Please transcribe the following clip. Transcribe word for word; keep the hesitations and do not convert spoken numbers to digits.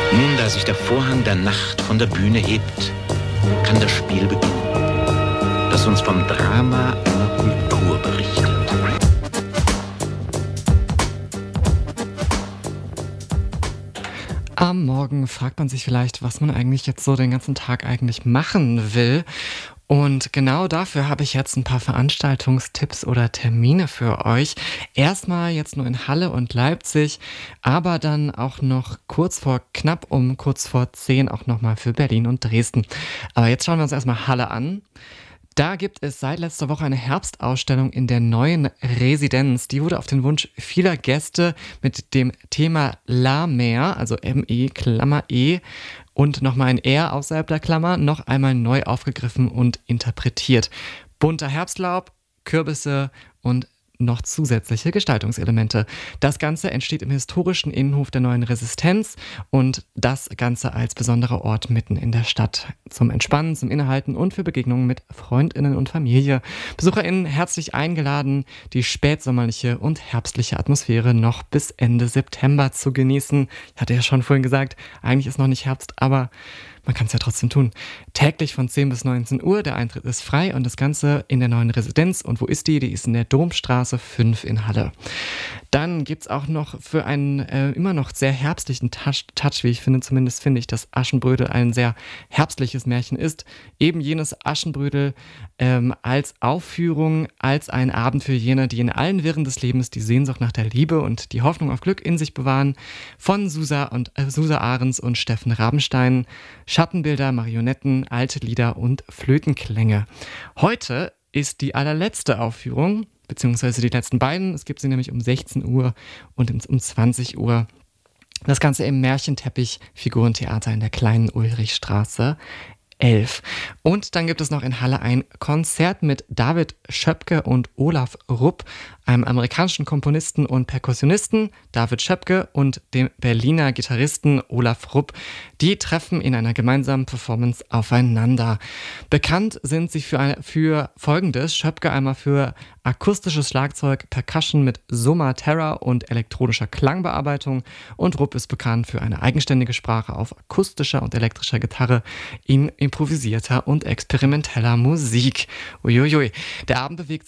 Nun, da sich der Vorhang der Nacht von der Bühne hebt, kann das Spiel beginnen, das uns vom Drama einer Kultur berichtet. Am Morgen fragt man sich vielleicht, was man eigentlich jetzt so den ganzen Tag eigentlich machen will. Und genau dafür habe ich jetzt ein paar Veranstaltungstipps oder Termine für euch. Erstmal jetzt nur in Halle und Leipzig, aber dann auch noch kurz vor, knapp um kurz vor zehn auch nochmal für Berlin und Dresden. Aber jetzt schauen wir uns erstmal Halle an. Da gibt es seit letzter Woche eine Herbstausstellung in der neuen Residenz. Die wurde auf den Wunsch vieler Gäste mit dem Thema La Mer, also M E, Klammer E, und nochmal ein R außerhalb der Klammer, noch einmal neu aufgegriffen und interpretiert. Bunter Herbstlaub, Kürbisse und noch zusätzliche Gestaltungselemente. Das Ganze entsteht im historischen Innenhof der neuen Resistenz und das Ganze als besonderer Ort mitten in der Stadt. Zum Entspannen, zum Innehalten und für Begegnungen mit FreundInnen und Familie. BesucherInnen herzlich eingeladen, die spätsommerliche und herbstliche Atmosphäre noch bis Ende September zu genießen. Ich hatte ja schon vorhin gesagt, eigentlich ist noch nicht Herbst, aber man kann es ja trotzdem tun. Täglich von zehn bis neunzehn Uhr, der Eintritt ist frei und das Ganze in der neuen Residenz. Und wo ist die? Die ist in der Domstraße fünf in Halle. Dann gibt es auch noch für einen äh, immer noch sehr herbstlichen Touch, Touch, wie ich finde, zumindest finde ich, dass Aschenbrödel ein sehr herbstliches Märchen ist. Eben jenes Aschenbrödel ähm, als Aufführung, als ein Abend für jene, die in allen Wirren des Lebens die Sehnsucht nach der Liebe und die Hoffnung auf Glück in sich bewahren. Von Susa, und, äh, Susa Ahrens und Steffen Rabenstein. Schattenbilder, Marionetten, alte Lieder und Flötenklänge. Heute ist die allerletzte Aufführung, beziehungsweise die letzten beiden. Es gibt sie nämlich um sechzehn Uhr und um zwanzig Uhr. Das Ganze im Märchenteppich Figurentheater in der kleinen Ulrichstraße elf. Und dann gibt es noch in Halle ein Konzert mit David Schöpke und Olaf Rupp, einem amerikanischen Komponisten und Perkussionisten, David Schöpke, und dem Berliner Gitarristen Olaf Rupp. Die treffen in einer gemeinsamen Performance aufeinander. Bekannt sind sie für, eine, für Folgendes: Schöpke einmal für akustisches Schlagzeug, Percussion mit Summa Terra und elektronischer Klangbearbeitung, und Rupp ist bekannt für eine eigenständige Sprache auf akustischer und elektrischer Gitarre in improvisierter und experimenteller Musik. Uiuiui. Der Abend bewegt